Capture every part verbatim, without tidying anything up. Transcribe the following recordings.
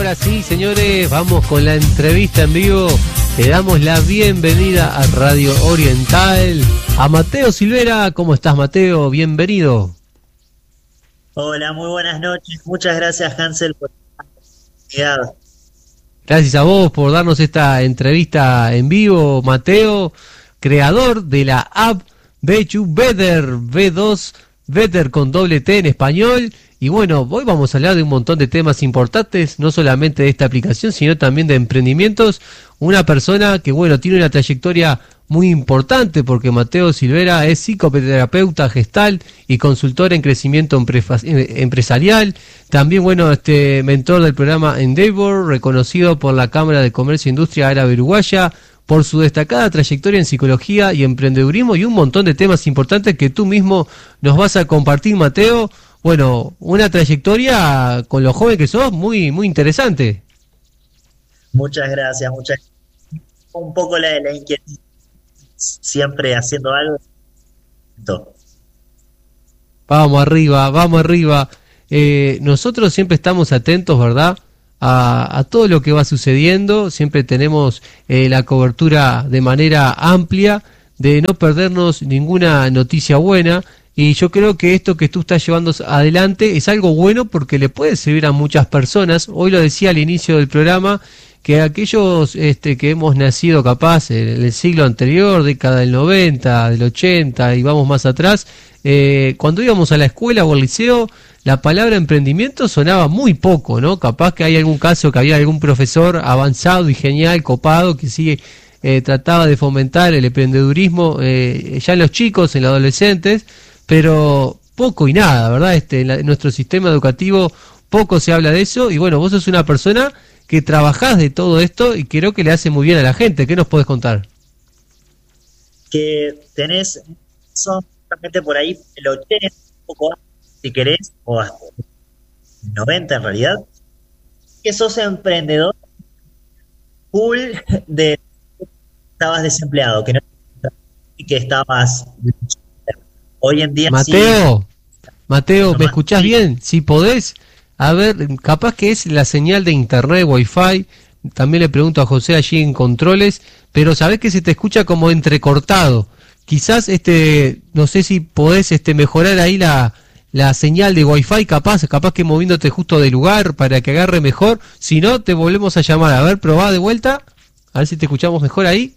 ahora sí, señores, vamos con la entrevista en vivo. Le damos la bienvenida a Radio Oriental a Mateo Silvera. ¿Cómo estás, Mateo? Bienvenido. Hola, muy buenas noches. Muchas gracias, Hansel, por la oportunidad. Gracias a vos por darnos esta entrevista en vivo, Mateo, creador de la app B dos Better, B dos Better con doble T en español. Y bueno, hoy vamos a hablar de un montón de temas importantes, no solamente de esta aplicación, sino también de emprendimientos. Una persona que, bueno, tiene una trayectoria muy importante, porque Mateo Silvera es psicoterapeuta gestal y consultor en crecimiento empresarial. También, bueno, este mentor del programa Endeavor, reconocido por la Cámara de Comercio e Industria Árabe Uruguaya, por su destacada trayectoria en psicología y emprendedurismo y un montón de temas importantes que tú mismo nos vas a compartir, Mateo. Bueno, una trayectoria con lo joven que sos muy muy interesante. Muchas gracias, muchas un poco la, la inquietud, siempre haciendo algo. Vamos arriba, vamos arriba. Eh, nosotros siempre estamos atentos, ¿verdad?, a, a todo lo que va sucediendo. Siempre tenemos eh, la cobertura de manera amplia, de no perdernos ninguna noticia buena. Y yo creo que esto que tú estás llevando adelante es algo bueno porque le puede servir a muchas personas. Hoy lo decía al inicio del programa, que aquellos este, que hemos nacido capaz en el siglo anterior, década del noventa, del ochenta y vamos más atrás, eh, cuando íbamos a la escuela o al liceo, la palabra emprendimiento sonaba muy poco, ¿no? Capaz que hay algún caso que había algún profesor avanzado y genial, copado, que sí eh, trataba de fomentar el emprendedurismo eh, ya en los chicos, en los adolescentes, pero poco y nada, ¿verdad? Este, en, la, en nuestro sistema educativo poco se habla de eso. Y bueno, vos sos una persona que trabajás de todo esto y creo que le hace muy bien a la gente. ¿Qué nos podés contar? Que tenés, son realmente por ahí el ochenta, un poco antes, si querés, o hasta el noventa en realidad, que sos emprendedor full de estabas desempleado, que no y que estabas hoy en día. Mateo, sí. Mateo, no ¿me más, escuchás sí. bien? Si podés, a ver, capaz que es la señal de internet, wifi. También le pregunto a José allí en controles, pero sabés que se te escucha como entrecortado. Quizás, este, no sé si podés este, mejorar ahí la, la señal de wifi, capaz, capaz que moviéndote justo de lugar para que agarre mejor. Si no, te volvemos a llamar. A ver, probá de vuelta, a ver si te escuchamos mejor ahí.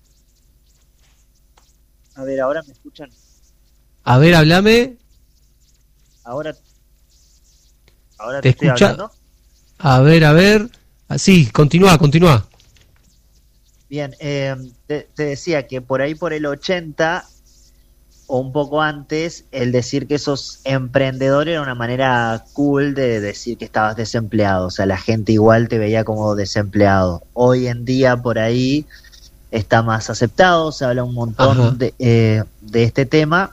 A ver, ahora me escuchan. A ver, hablame. Ahora, ahora te, te estoy escucha. hablando. A ver, a ver. Sí, continúa, continúa. Bien, eh, te, te decía que por ahí por el ochenta o un poco antes, el decir que sos emprendedor era una manera cool de decir que estabas desempleado. O sea, la gente igual te veía como desempleado. Hoy en día por ahí está más aceptado, se habla un montón de, eh, de este tema.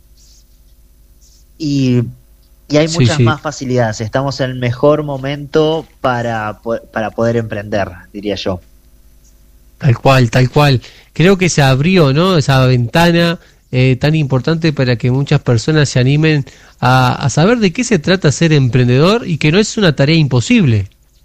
Y, y hay muchas sí, sí. más facilidades. Estamos en el mejor momento para, para poder emprender, diría yo. Tal cual, tal cual. Creo que se abrió, ¿no?, esa ventana eh, tan importante para que muchas personas se animen a, a saber de qué se trata ser emprendedor y que no es una tarea imposible.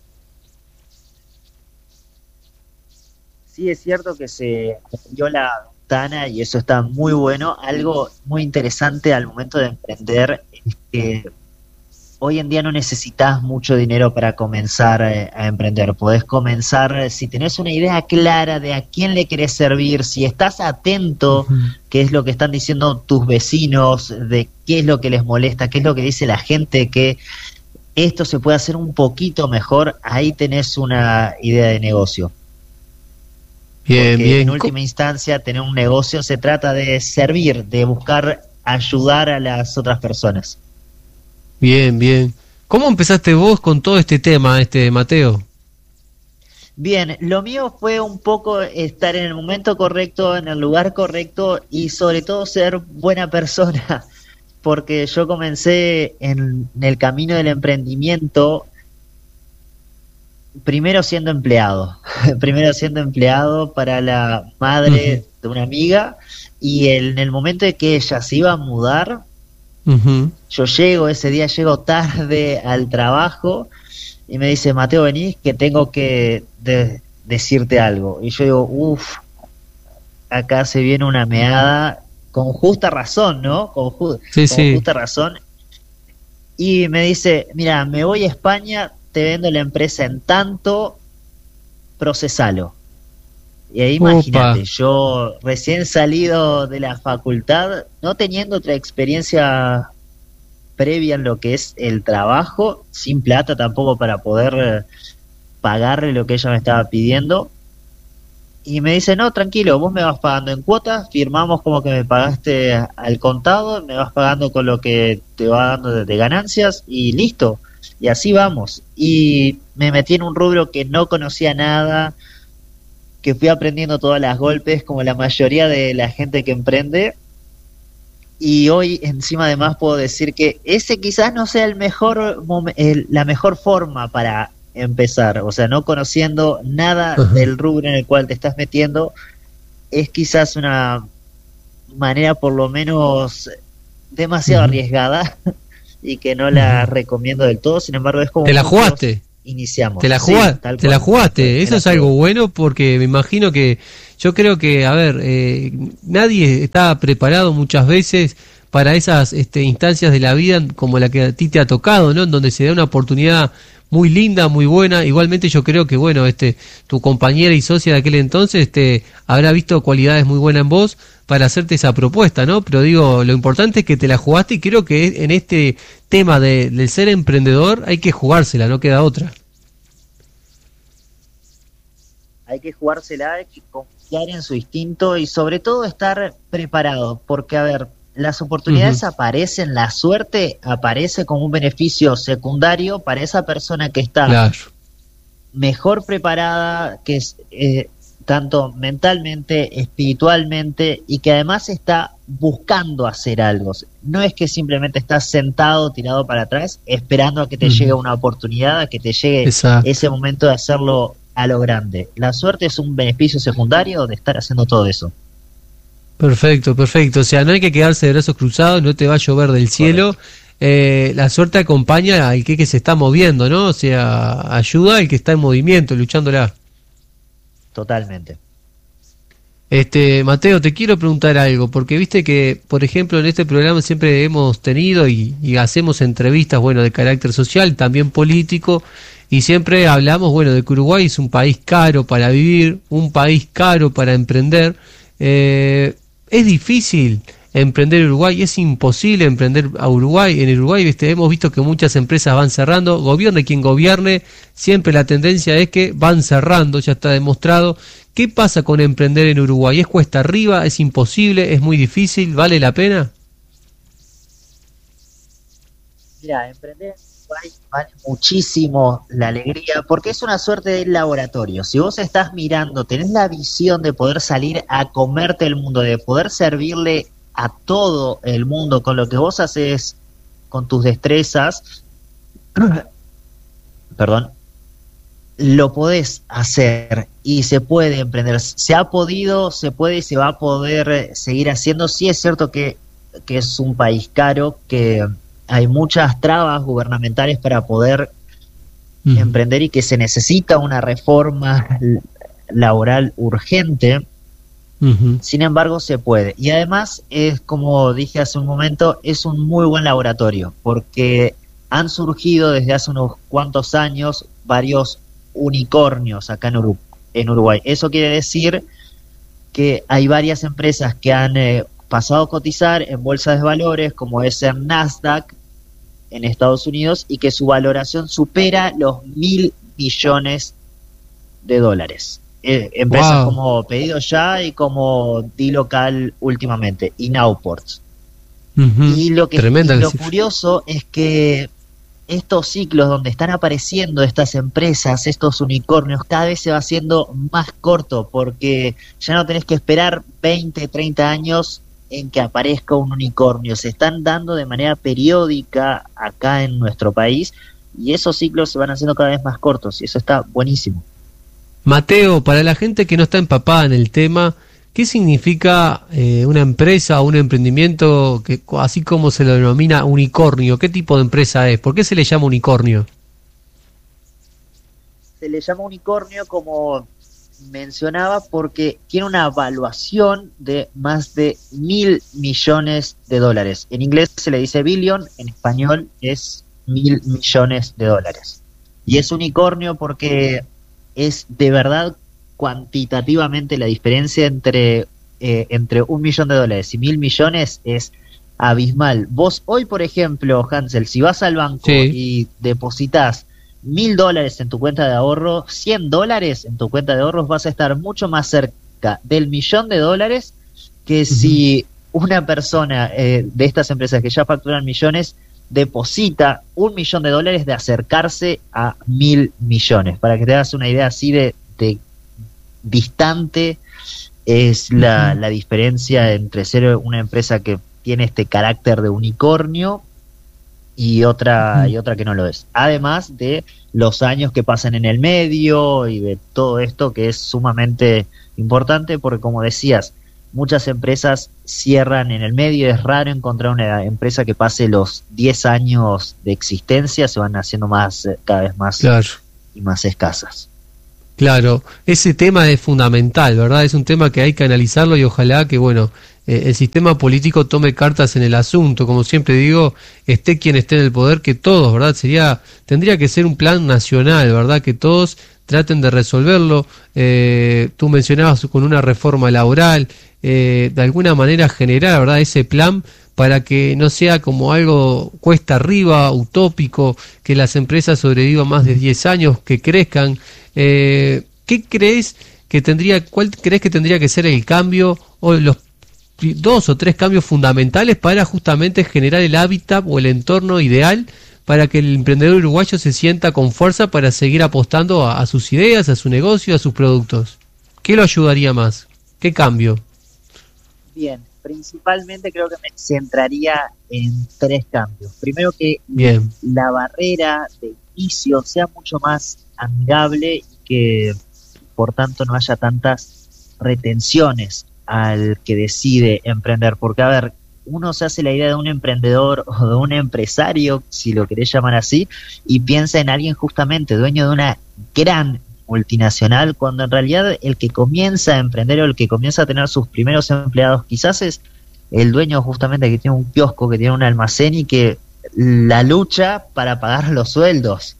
Sí, es cierto que se abrió la ventana y eso está muy bueno. Algo muy interesante al momento de emprender es que hoy en día no necesitas mucho dinero para comenzar eh, a emprender. Podés comenzar, eh, si tenés una idea clara de a quién le querés servir, si estás atento, uh-huh. qué es lo que están diciendo tus vecinos, de qué es lo que les molesta, qué es lo que dice la gente, que esto se puede hacer un poquito mejor, ahí tenés una idea de negocio. Bien, Porque bien. En última instancia, tener un negocio se trata de servir, de buscar ayudar a las otras personas. Bien, bien. ¿Cómo empezaste vos con todo este tema, este Mateo? Bien, lo mío fue un poco estar en el momento correcto, en el lugar correcto y sobre todo ser buena persona, porque yo comencé en, en el camino del emprendimiento primero siendo empleado, primero siendo empleado para la madre uh-huh. de una amiga y el, en el momento de que ella se iba a mudar, uh-huh. yo llego, ese día llego tarde al trabajo y me dice, Mateo, venís que tengo que de- decirte algo. Y yo digo, uff, acá se viene una meada con justa razón, ¿no? Con, ju- Sí, con sí. justa razón. Y me dice, mira, me voy a España, te vendo la empresa en tanto, procesalo. Y ahí Opa. imagínate, yo recién salido de la facultad, no teniendo otra experiencia previa en lo que es el trabajo, sin plata tampoco para poder eh, pagarle lo que ella me estaba pidiendo. Y me dice, no, tranquilo, vos me vas pagando en cuotas, firmamos como que me pagaste al contado, me vas pagando con lo que te va dando de, de ganancias y listo. Y así vamos. Y me metí en un rubro que no conocía nada, que fui aprendiendo todas las golpes, como la mayoría de la gente que emprende. Y hoy encima además puedo decir que ese quizás no sea el mejor momen- el- la mejor forma para empezar, o sea, no conociendo nada Ajá. del rubro en el cual te estás metiendo, es quizás una manera por lo menos demasiado Ujú, arriesgada y que no la ujú. recomiendo del todo. Sin embargo, es como ¿Te la muchos jugaste? Te iniciamos. la Sí, jugá- tal te la cual, tal cual, jugaste, me eso la es algo jugué. bueno porque me imagino que yo creo que, a ver, eh, nadie está preparado muchas veces para esas este, instancias de la vida como la que a ti te ha tocado, ¿no? En donde se da una oportunidad muy linda, muy buena. Igualmente yo creo que, bueno, este, tu compañera y socia de aquel entonces, este, habrá visto cualidades muy buenas en vos para hacerte esa propuesta, ¿no? Pero digo, lo importante es que te la jugaste y creo que en este tema de, del ser emprendedor hay que jugársela, no queda otra. Hay que jugársela, hay que confiar en su instinto y sobre todo estar preparado, porque a ver, las Ujú. oportunidades aparecen, la suerte aparece como un beneficio secundario para esa persona que está Claro. mejor preparada, que es eh, tanto mentalmente, espiritualmente y que además está buscando hacer algo. No es que simplemente estás sentado, tirado para atrás, esperando a que te llegue Ujú. una oportunidad, a que te llegue Exacto. ese momento de hacerlo a lo grande. La suerte es un beneficio secundario de estar haciendo todo eso. Perfecto, perfecto. O sea, no hay que quedarse de brazos cruzados, no te va a llover del cielo. Correcto, Eh, la suerte acompaña al que, que se está moviendo, ¿no? O sea, ayuda al que está en movimiento, luchándola. totalmente. Este, Mateo, te quiero preguntar algo, porque viste que, por ejemplo, en este programa siempre hemos tenido y, y hacemos entrevistas, bueno, de carácter social, también político, y siempre hablamos, bueno, de que Uruguay es un país caro para vivir, un país caro para emprender. Eh, es difícil emprender en Uruguay, es imposible emprender a Uruguay. En el Uruguay, viste, hemos visto que muchas empresas van cerrando, gobierne quien gobierne, siempre la tendencia es que van cerrando, ya está demostrado. ¿Qué pasa con emprender en Uruguay? ¿Es cuesta arriba? ¿Es imposible? ¿Es muy difícil? ¿Vale la pena? Mira, emprender en Uruguay vale muchísimo la alegría porque es una suerte de laboratorio. Si vos estás mirando, tenés la visión de poder salir a comerte el mundo, de poder servirle a todo el mundo con lo que vos haces, con tus destrezas, perdón, lo podés hacer y se puede emprender. Se ha podido, se puede y se va a poder eh, seguir haciendo. Sí es cierto que, que es un país caro, que hay muchas trabas gubernamentales para poder Ujú, emprender y que se necesita una reforma l- laboral urgente. ujú, Sin embargo, se puede. Y además, es como dije hace un momento, es un muy buen laboratorio, porque han surgido desde hace unos cuantos años varios unicornios acá en, Uru- en Uruguay. Eso quiere decir que hay varias empresas que han eh, pasado a cotizar en bolsas de valores, como es el Nasdaq en Estados Unidos, y que su valoración supera los mil millones de dólares. Eh, empresas wow. como Pedido Ya y como D-Local últimamente, y Nowport. Ujú, Y lo que y tremenda la lo cifra. curioso es que estos ciclos donde están apareciendo estas empresas, estos unicornios, cada vez se va haciendo más corto porque ya no tenés que esperar veinte, treinta años en que aparezca un unicornio. Se están dando de manera periódica acá en nuestro país y esos ciclos se van haciendo cada vez más cortos y eso está buenísimo. Mateo, para la gente que no está empapada en el tema, ¿qué significa eh, una empresa o un emprendimiento que, así como se lo denomina unicornio? ¿Qué tipo de empresa es? ¿Por qué se le llama unicornio? se le llama unicornio, como mencionaba, porque tiene una valuación de más de mil millones de dólares. En inglés se le dice billion, en español es mil millones de dólares. Y es unicornio porque es de verdad cuantitativamente la diferencia entre, eh, entre un millón de dólares y mil millones es abismal. Vos hoy, por ejemplo, Hansel, si vas al banco sí. y depositas mil dólares en tu cuenta de ahorro, cien dólares en tu cuenta de ahorros, vas a estar mucho más cerca del millón de dólares que uh-huh. si una persona eh, de estas empresas que ya facturan millones deposita un millón de dólares, de acercarse a mil millones. Para que te hagas una idea así de, de distante es la, uh-huh. la diferencia entre ser una empresa que tiene este carácter de unicornio y otra uh-huh. y otra que no lo es. Además de los años que pasan en el medio y de todo esto que es sumamente importante, porque como decías, muchas empresas cierran en el medio. Es raro encontrar una empresa que pase los diez años de existencia, se van haciendo más cada vez más claro. y más escasas. Claro, ese tema es fundamental, ¿verdad? Es un tema que hay que analizarlo y ojalá que, bueno, eh, el sistema político tome cartas en el asunto. Como siempre digo, esté quien esté en el poder, que todos, ¿verdad? Sería, tendría que ser un plan nacional, ¿verdad? Que todos traten de resolverlo. Eh, tú mencionabas con una reforma laboral, eh, de alguna manera generar, ¿verdad?, ese plan para que no sea como algo cuesta arriba, utópico, que las empresas sobrevivan más de diez años, que crezcan. Eh, ¿Qué crees que tendría, cuál crees que tendría que ser el cambio o los dos o tres cambios fundamentales para justamente generar el hábitat o el entorno ideal para que el emprendedor uruguayo se sienta con fuerza para seguir apostando a, a sus ideas, a su negocio, a sus productos? ¿Qué lo ayudaría más? ¿Qué cambio? Bien, principalmente creo que me centraría en tres cambios. Primero, que Bien. la barrera de inicio sea mucho más amigable y que por tanto no haya tantas retenciones al que decide emprender, porque a ver, uno se hace la idea de un emprendedor o de un empresario, si lo querés llamar así, y piensa en alguien justamente dueño de una gran multinacional, cuando en realidad el que comienza a emprender o el que comienza a tener sus primeros empleados quizás es el dueño justamente que tiene un kiosco, que tiene un almacén y que la lucha para pagar los sueldos.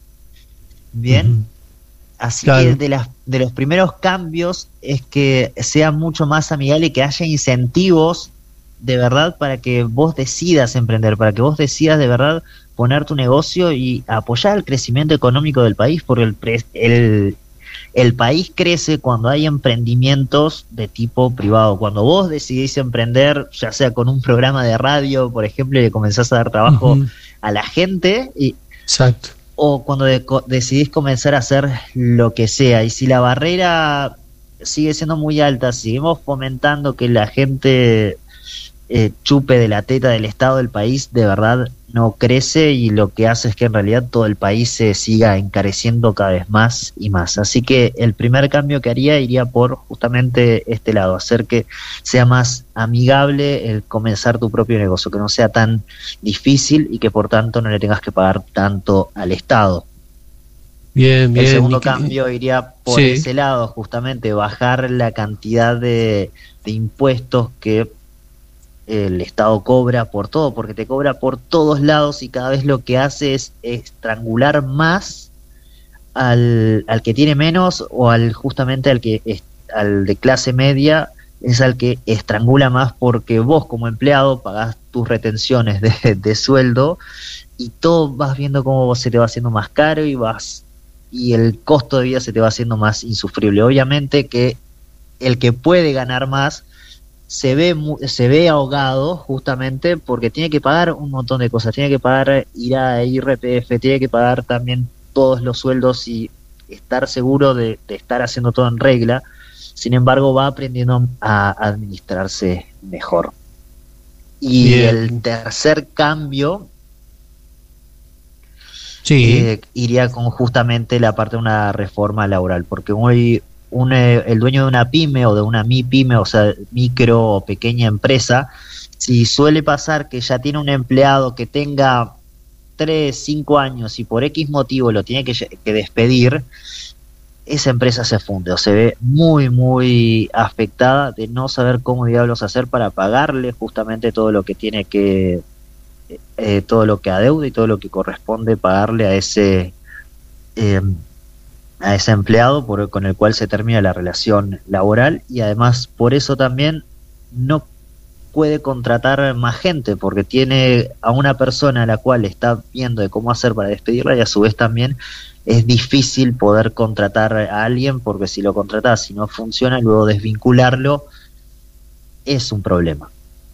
Bien, uh-huh. así claro. que de, las, de los primeros cambios es que sea mucho más amigable y que haya incentivos de verdad para que vos decidas emprender, para que vos decidas de verdad poner tu negocio y apoyar el crecimiento económico del país, porque el, pre, el, el país crece cuando hay emprendimientos de tipo privado. Cuando vos decidís emprender, ya sea con un programa de radio, por ejemplo, y le comenzás a dar trabajo uh-huh. a la gente, y exacto. o cuando de, decidís comenzar a hacer lo que sea. Y si la barrera sigue siendo muy alta, seguimos fomentando que la gente eh, chupe de la teta del Estado del país, de verdad no crece, y lo que hace es que en realidad todo el país se siga encareciendo cada vez más y más. Así que el primer cambio que haría iría por justamente este lado, hacer que sea más amigable el comenzar tu propio negocio, que no sea tan difícil y que por tanto no le tengas que pagar tanto al Estado. Bien, bien. El segundo cambio iría por sí. ese lado, justamente bajar la cantidad de, de impuestos que el Estado cobra por todo, porque te cobra por todos lados y cada vez lo que hace es estrangular más al, al que tiene menos, o al justamente al que es, al de clase media, es al que estrangula más, porque vos como empleado pagás tus retenciones de, de sueldo y todo vas viendo cómo vos se te va haciendo más caro y vas y el costo de vida se te va haciendo más insufrible. Obviamente que el que puede ganar más se ve se ve ahogado justamente porque tiene que pagar un montón de cosas, tiene que pagar ir a I R P F, tiene que pagar también todos los sueldos y estar seguro de, de estar haciendo todo en regla. Sin embargo, va aprendiendo a administrarse mejor. Y Bien. el tercer cambio sí. eh, iría con justamente la parte de una reforma laboral, porque hoy Un, el dueño de una pyme o de una MIPYME, o sea, micro o pequeña empresa, si suele pasar que ya tiene un empleado que tenga tres, cinco años y por X motivo lo tiene que, que despedir, esa empresa se funde o se ve muy, muy afectada de no saber cómo diablos hacer para pagarle justamente todo lo que tiene que, eh, todo lo que adeuda y todo lo que corresponde pagarle a ese, eh, a ese empleado por, con el cual se termina la relación laboral, y además por eso también no puede contratar más gente, porque tiene a una persona a la cual está viendo de cómo hacer para despedirla, y a su vez también es difícil poder contratar a alguien, porque si lo contratas y no funciona, luego desvincularlo es un problema.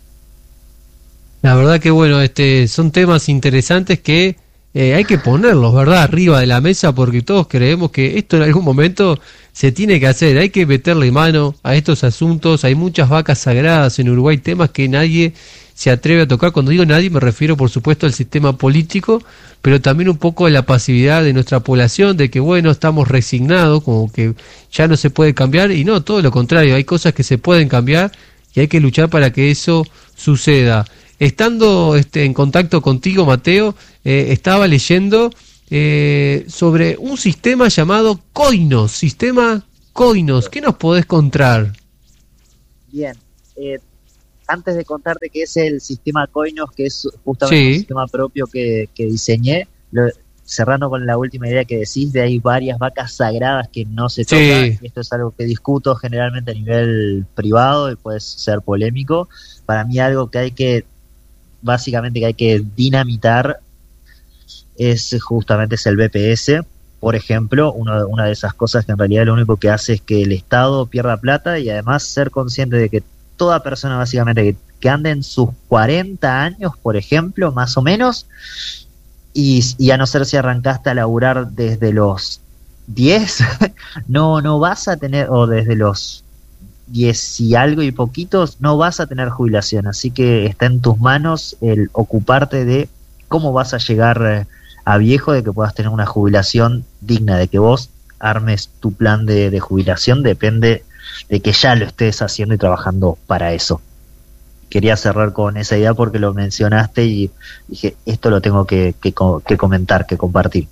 La verdad que bueno, este son temas interesantes que eh, hay que ponerlos, ¿verdad?, arriba de la mesa, porque todos creemos que esto en algún momento se tiene que hacer, hay que meterle mano a estos asuntos. Hay muchas vacas sagradas en Uruguay, temas que nadie se atreve a tocar. Cuando digo nadie, me refiero por supuesto al sistema político, pero también un poco a la pasividad de nuestra población, de que bueno, estamos resignados, como que ya no se puede cambiar, y no, todo lo contrario, hay cosas que se pueden cambiar y hay que luchar para que eso suceda. Estando este, en contacto contigo, Mateo, eh, estaba leyendo eh, sobre un sistema llamado Koinos, sistema Koinos. ¿Qué nos podés contar? Bien, eh, antes de contarte qué es el sistema Koinos, que es justamente sí. un sistema propio que, que diseñé, lo, cerrando con la última idea que decís, de hay varias vacas sagradas que no se tocan, sí. y esto es algo que discuto generalmente a nivel privado y puede ser polémico. Para mí algo que hay que, básicamente que hay que dinamitar es justamente es el B P S, por ejemplo, uno, una de esas cosas que en realidad lo único que hace es que el Estado pierda plata, y además ser consciente de que toda persona básicamente que, que ande en sus cuarenta años, por ejemplo, más o menos, y, y a no ser si arrancaste a laburar desde los diez, no, no vas a tener, o desde los diez y algo y poquitos, no vas a tener jubilación. Así que está en tus manos el ocuparte de cómo vas a llegar a viejo, de que puedas tener una jubilación digna, de que vos armes tu plan de, de jubilación, depende de que ya lo estés haciendo y trabajando para eso. Quería cerrar con esa idea porque lo mencionaste y dije, esto lo tengo que, que, que comentar, que compartir.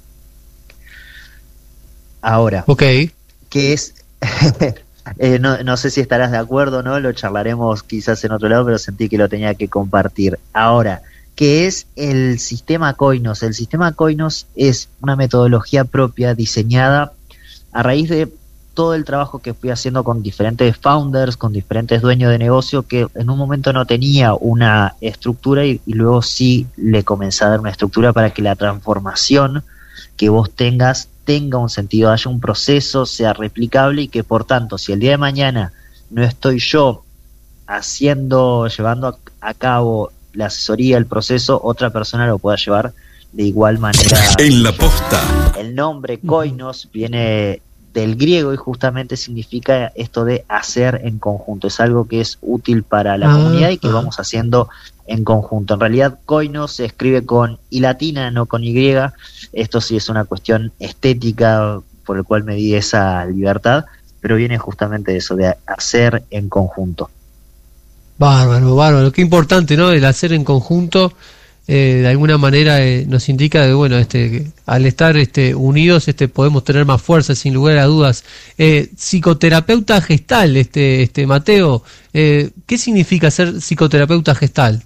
Ahora, okay. ¿qué es? eh, no, no sé si estarás de acuerdo o no, lo charlaremos quizás en otro lado, pero sentí que lo tenía que compartir. Ahora, ¿qué es el sistema Koinos? El sistema Koinos es una metodología propia diseñada a raíz de todo el trabajo que fui haciendo con diferentes founders, con diferentes dueños de negocio, que en un momento no tenía una estructura y, y luego sí le comencé a dar una estructura para que la transformación que vos tengas tenga un sentido, haya un proceso, sea replicable, y que por tanto, si el día de mañana no estoy yo haciendo, llevando a, a cabo la asesoría, el proceso, otra persona lo pueda llevar de igual manera. En la posta. El nombre Koinos viene del griego y justamente significa esto de hacer en conjunto. Es algo que es útil para la ah, comunidad y que ah. vamos haciendo en conjunto. En realidad Koinos se escribe con I latina, no con Y. Esto sí es una cuestión estética por el cual me di esa libertad, pero viene justamente de eso, de hacer en conjunto. Bárbaro, bárbaro. Qué importante, ¿no? El hacer en conjunto. Eh, de alguna manera eh, nos indica que bueno, este, que al estar este, unidos este, podemos tener más fuerza, sin lugar a dudas. Eh, psicoterapeuta Gestalt, este, este Mateo, eh, ¿qué significa ser psicoterapeuta Gestalt?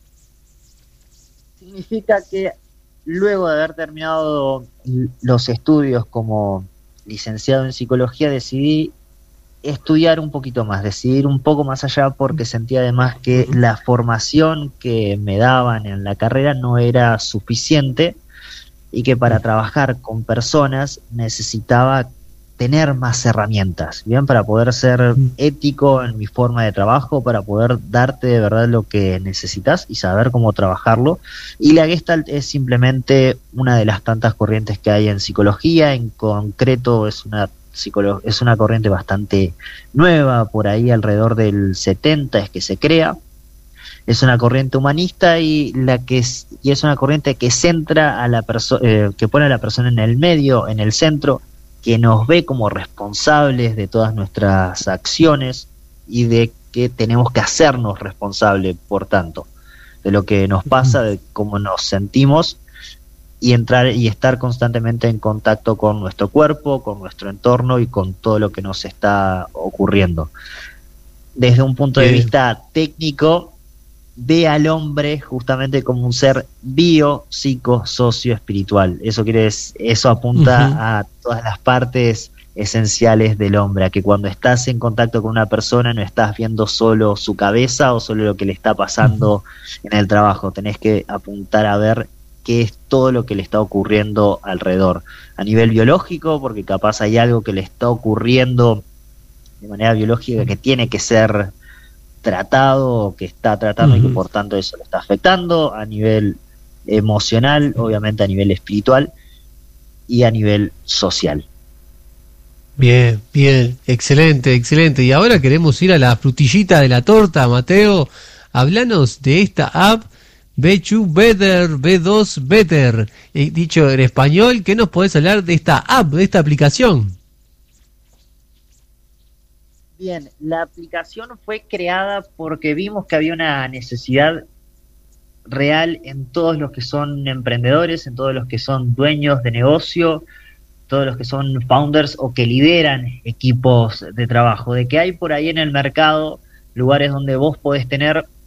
Significa que luego de haber terminado los estudios como licenciado en psicología, decidí estudiar un poquito más, decidir un poco más allá, porque sentía además que la formación que me daban en la carrera no era suficiente y que para trabajar con personas necesitaba tener más herramientas, bien, para poder ser ético en mi forma de trabajo, para poder darte de verdad lo que necesitas y saber cómo trabajarlo. Y la Gestalt es simplemente una de las tantas corrientes que hay en psicología. En concreto es una es una corriente bastante nueva, por ahí alrededor del setenta es que se crea. Es una corriente humanista y la que es, y es una corriente que centra a la persona, eh, que pone a la persona en el medio, en el centro, que nos ve como responsables de todas nuestras acciones y de que tenemos que hacernos responsables, por tanto, de lo que nos pasa, de cómo nos sentimos, y entrar y estar constantemente en contacto con nuestro cuerpo, con nuestro entorno y con todo lo que nos está ocurriendo. Desde un punto Bien. de vista técnico, ve al hombre justamente como un ser bio, psico, socio, espiritual. Eso quiere decir, eso apunta uh-huh. a todas las partes esenciales del hombre, a que cuando estás en contacto con una persona no estás viendo solo su cabeza o solo lo que le está pasando uh-huh. en el trabajo, tenés que apuntar a ver qué es todo lo que le está ocurriendo alrededor, a nivel biológico, porque capaz hay algo que le está ocurriendo de manera biológica que tiene que ser tratado, o que está tratando uh-huh. y que por tanto eso lo está afectando, a nivel emocional, obviamente a nivel espiritual y a nivel social. Bien, bien, excelente, excelente. Y ahora queremos ir a la frutillita de la torta, Mateo. Hablanos de esta app B dos Better, B dos Better. Eh, dicho en español, ¿qué nos podés hablar de esta app, de esta aplicación? Bien, la aplicación fue creada porque vimos que había una necesidad real en todos los que son emprendedores, en todos los que son dueños de negocio, todos los que son founders o que lideran equipos de trabajo, de que hay por ahí en el mercado lugares donde vos podés tener